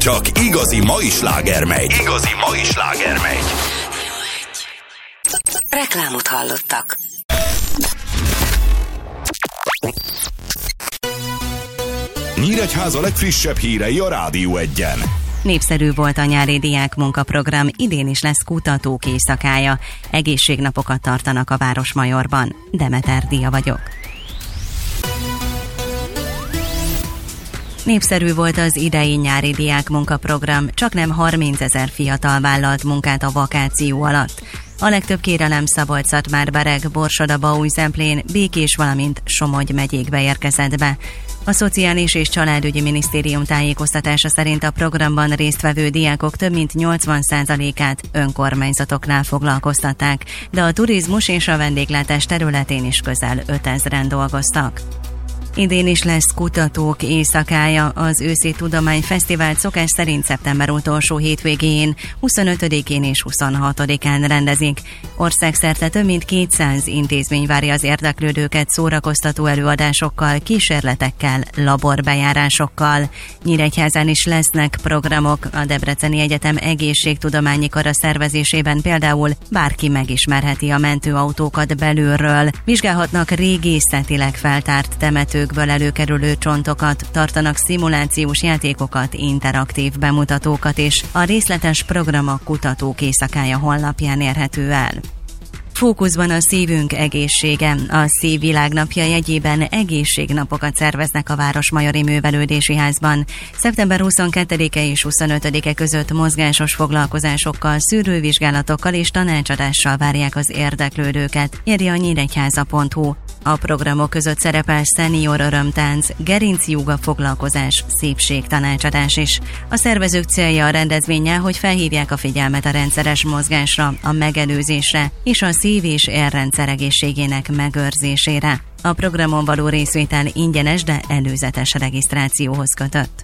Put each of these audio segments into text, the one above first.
Csak igazi mai sláger megy. Igazi mai sláger megy. Reklámot hallottak. Nyíregyháza legfrissebb hírei a Rádió Egyen. Népszerű volt a nyári diák munkaprogram, idén is lesz kutatók éjszakája. Egészségnapokat tartanak a Városmajorban. Demeter Dia vagyok. Népszerű volt az idei nyári diák munkaprogram, csaknem 30 000 fiatal vállalt munkát a vakáció alatt. A legtöbb kérelem Szabolcs-Szatmár-Bereg, Borsod-Baúj-Zemplén, Békés, valamint Somogy megyékbe érkezett be. A Szociális és Családügyi Minisztérium tájékoztatása szerint a programban résztvevő diákok több mint 80%-át önkormányzatoknál foglalkoztatták, de a turizmus és a vendéglátás területén is közel 5000-en dolgoztak. Idén is lesz kutatók éjszakája. Az Őszi Tudományfesztivált szokás szerint szeptember utolsó hétvégén, 25-én és 26-án rendezik. Országszerte több mint 200 intézmény várja az érdeklődőket szórakoztató előadásokkal, kísérletekkel, laborbejárásokkal. Nyíregyházán is lesznek programok. A Debreceni Egyetem egészségtudományi kara szervezésében például bárki megismerheti a mentőautókat belülről. Vizsgálhatnak régészetileg feltárt temetőkből előkerülő csontokat, tartanak szimulációs játékokat, interaktív bemutatókat, és a részletes program a Kutatók Éjszakája honlapján érhető el. Fókuszban a szívünk egészsége. A Szívvilágnapja jegyében egészségnapokat szerveznek a Városmajori Művelődési Házban. Szeptember 22-e és 25-e között mozgásos foglalkozásokkal, szűrővizsgálatokkal és tanácsadással várják az érdeklődőket, írja a nyíregyháza.hu. A programok között szerepel szenior örömtánc, gerincjóga foglalkozás, szépségtanácsadás is. A szervezők célja a rendezvénnyel, hogy felhívják a figyelmet a rendszeres mozgásra, a megelőzésre és a szív- és érrendszer egészségének megőrzésére. A programon való részvétel ingyenes, de előzetes regisztrációhoz kötött.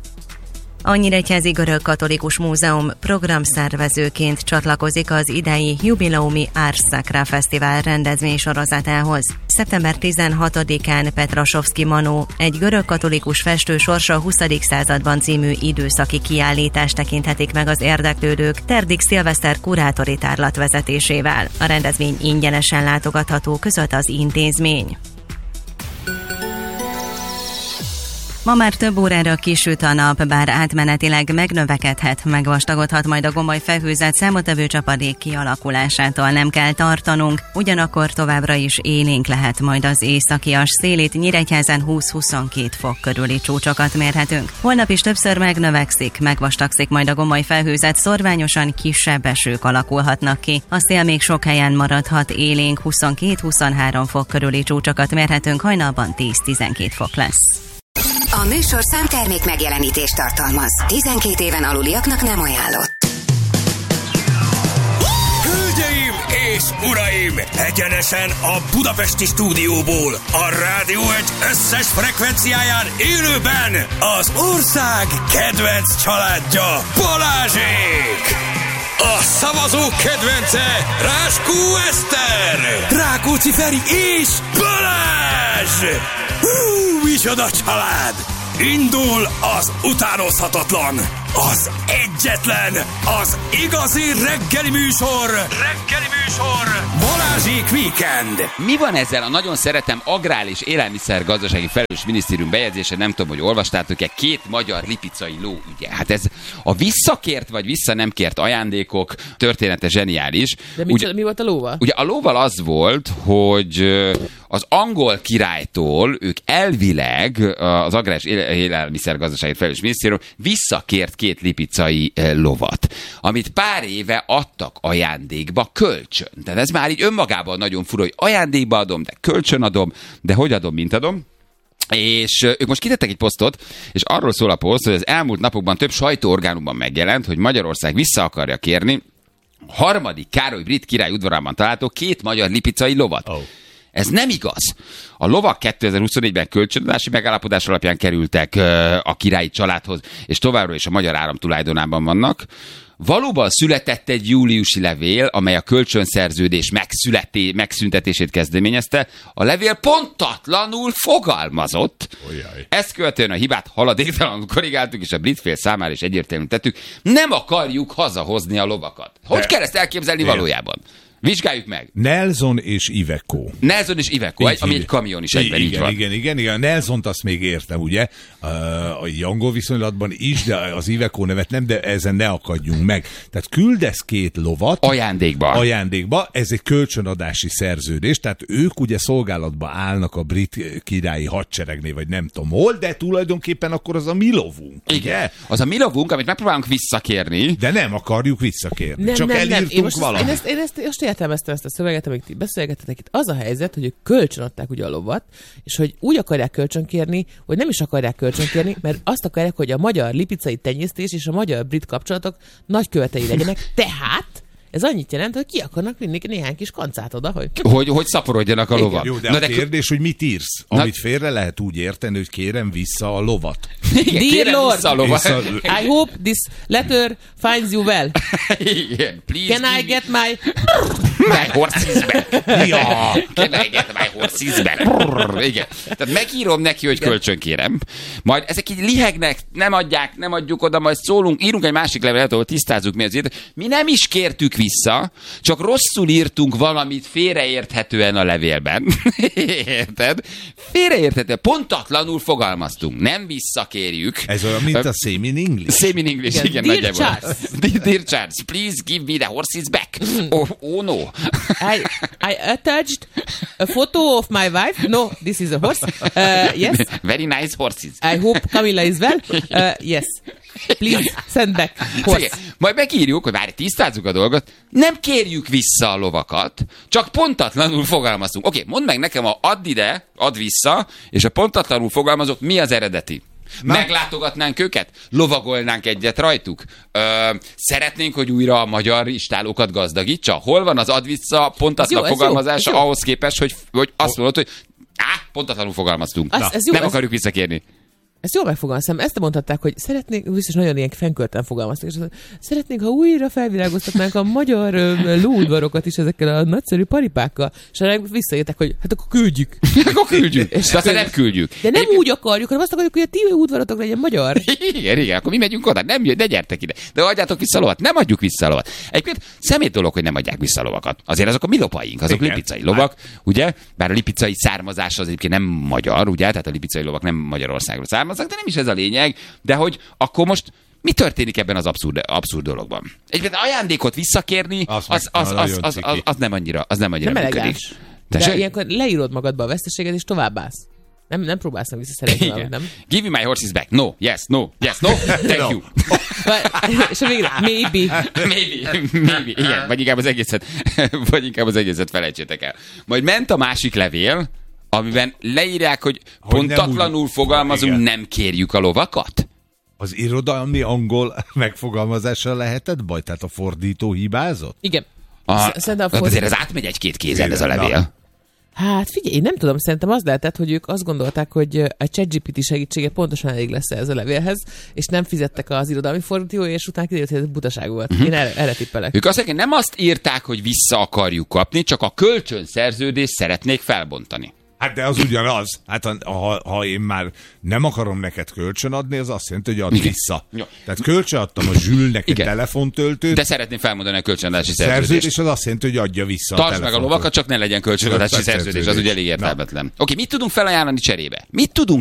A Nyíregyházi Görög-Katolikus Múzeum programszervezőként csatlakozik az idei jubileumi Ars Sacra Fesztivál rendezvény sorozatához. Szeptember 16-án Petrasovszky Manó, egy görög-katolikus festő sorsa a 20. században című időszaki kiállítást tekinthetik meg az érdeklődők Terdik Szilveszter kurátori tárlat vezetésével. A rendezvény ingyenesen látogatható, között az intézmény. Ma már több órára kisüt a nap, bár átmenetileg megnövekedhet, megvastagodhat majd a gomoly felhőzet, számottevő csapadék kialakulásától nem kell tartanunk, ugyanakkor továbbra is élénk lehet majd az északias szél, itt Nyíregyházán 20-22 fok körüli csúcsokat mérhetünk. Holnap is többször megnövekszik, megvastagszik majd a gomoly felhőzet, szorványosan kisebb esők alakulhatnak ki. A szél még sok helyen maradhat élénk, 22-23 fok körüli csúcsokat mérhetünk, hajnalban 10-12 fok lesz. A műsor számtermék megjelenítést tartalmaz. 12 éven aluliaknak nem ajánlott. Hölgyeim és uraim! Egyenesen a budapesti stúdióból, a Rádió Egy összes frekvenciáján élőben az ország kedvenc családja, Balázsék! A szavazók kedvence, Ráskó Eszter, Rákóczi Feri és Balázs! Micsoda család! Indul az utánozhatatlan, az egyetlen, az igazi reggeli műsor! Reggeli műsor! Balázsék Weekend! Mi van ezzel a nagyon szeretem agrár és élelmiszer gazdasági felelős minisztérium bejegyzése, nem tudom, hogy olvastátok-e, 2 magyar lipicai ló ügye. Hát ez a visszakért vagy vissza nem kért ajándékok története zseniális. De mi volt a lóval? Ugye a lóval az volt, hogy az angol királytól ők elvileg az agrár és élelmiszer gazdasági felelős minisztérium visszakért 2 lipicai lovat, amit pár éve adtak ajándékba kölcsön. Tehát ez már így önmagában nagyon fura, hogy ajándékba adom, de kölcsön adom, de hogy adom, mint adom. És ők most kitettek egy posztot, és arról szól a poszt, hogy az elmúlt napokban több sajtóorgánumban megjelent, hogy Magyarország vissza akarja kérni 3. Károly brit király udvarában található 2 magyar lipicai lovat. Oh. Ez nem igaz. A lovak 2024-ben kölcsönadási megállapodás alapján kerültek a királyi családhoz, és továbbra is a magyar állam tulajdonában vannak. Valóban született egy júliusi levél, amely a kölcsönszerződés megszüntetését kezdeményezte. A levél pontatlanul fogalmazott. Ojjaj. Ezt követően a hibát haladéktalanul korrigáltuk, és a brit fél számára is egyértelműen tettük. Nem akarjuk hazahozni a lovakat. Hogy kell ezt elképzelni valójában? Vizsgáljuk meg. Nelson és Iveco. Nelson és Iveco, ami egy kamion is egyben, így van. Igen. Nelsont azt még értem, ugye? A angol viszonylatban is, de az Iveco nevet nem, de ezen ne akadjunk meg. Tehát küldesz 2 lovat. Ajándékba. Ez egy kölcsönadási szerződés, tehát ők ugye szolgálatba állnak a brit királyi hadseregnél, vagy nem tudom hol, de tulajdonképpen akkor az a mi lovunk. Igen. Az a mi lovunk, amit megpróbálunk visszakérni. De nem akarjuk visszakérni. Csak elírtunk valamit. Én ezt értelmeztem ezt a szöveget, amit ti beszélgettetek itt. Az a helyzet, hogy ők kölcsönadták ugye a lovat, és hogy úgy akarják kölcsönkérni, hogy nem is akarják kölcsönkérni, mert azt akarják, hogy a magyar lipicai tenyésztés és a magyar-brit kapcsolatok nagykövetei legyenek. Tehát ez annyit jelent, hogy ki akarnak vinni néhány kis kancát oda, hogy szaporodjanak a lovak. Jó, de a kérdés, hogy mit írsz? Amit félre lehet úgy érteni, hogy kérem vissza a lovat. Dear Lord, I hope this letter finds you well. Please Can I get my horses back? Can I get my horses back? Igen. Tehát megírom neki, hogy kölcsönkérem. Majd ezek így lihegnek, nem adjuk oda, majd szólunk, írunk egy másik levelet, ahol tisztázzuk mi azért. Mi nem is kértük vissza, csak rosszul írtunk valamit félreérthetően a levélben. Érted? Félreérthetően, pontatlanul fogalmaztunk. Nem visszakérjük. Ez olyan, mint a Same in English. Same in English, igen, Dear Charles. Dear Charles, please give me the horses back. Oh no. I attached a photo of my wife. No, this is a horse. Yes. Very nice horses. I hope Camilla is well. Yes. Please send back horse. Majd megírjuk, hogy várj, tisztázzuk a dolgot, nem kérjük vissza a lovakat, csak pontatlanul fogalmazunk. Oké, mondd meg nekem, add ide, add vissza, és a pontatlanul fogalmazok, mi az eredeti? Meglátogatnánk őket? Lovagolnánk egyet rajtuk? Szeretnénk, hogy újra a magyar istálókat gazdagítsa? Hol van az add vissza pontatlan fogalmazása ahhoz képest, hogy azt mondod, hogy pontatlanul fogalmaztunk. Nem akarjuk visszakérni. Ezt jól megfogalmaztam. Ezt mondhatták, hogy szeretnénk, biztos nagyon ilyen fenkölten fogalmaztak, és szeretnénk, ha újra felvilágoztatnánk a magyar lóudvarokat is ezekkel a nagyszerű paripákkal, és visszajöttek, hogy hát akkor küldjük. Akkor küldjük. És aztán nem küldjük. De nem úgy akarjuk, hanem azt akarjuk, hogy a ti udvarotok legyen magyar. Igen, akkor mi megyünk oda. Nem jön, de gyertek ide. De adjátok vissza a lovat. Nem adjuk vissza a lovat. Egyébként szemét dolog, hogy nem adják vissza a lovakat. Azért azok a mi lopaink, azok lipicai lovak, ugye? Bár a lipicai származás az egyébként nem magyar, ugye? Tehát a lipicai lovak nem Magyarországról származnak, de nem is ez a lényeg, de hogy akkor most mi történik ebben az abszurd dologban? Egyébként ajándékot visszakérni, az nem annyira működik. De ilyenkor leírod magadba a veszteséget, és továbbállsz. Nem próbálsz meg visszaszerezni valamit, nem? Give me my horses back. No, yes, no, thank you. És a végre, maybe. Igen, vagy inkább az egészet felejtsétek el. Majd ment a másik levél, amiben leírják, hogy pontatlanul fogalmazunk, nem kérjük a lovakat? Az irodalmi angol megfogalmazással lehetett baj? Tehát a fordító hibázott? Igen. Azért ez átmegy egy-két kézen ez a levél. Hát figyelj, én nem tudom, szerintem az lehetett, hogy ők azt gondolták, hogy a ChatGPT segítsége pontosan elég lesz ez a levélhez, és nem fizettek az irodalmi fordítói, és utána kiderült, hogy ez butaság volt. Én erre tippelek. Ők azt mondják, nem azt írták, hogy vissza akarjuk kapni, csak a kölcsönszerződést szeretnék felbontani. Hát de az ugyanaz. Hát ha én már nem akarom neked kölcsön adni, az azt jelenti, hogy add vissza. Jó. Tehát kölcsön adtam a Zsülnek egy telefontöltőt. De szeretném felmondani a kölcsönadási szerződést. És az azt jelenti, hogy adja vissza Tartsd meg a lovakat, csak ne legyen kölcsönadási szerződés. Az ugye elég értelmetlen. Oké, mit tudunk felajánlani cserébe? Mit tudunk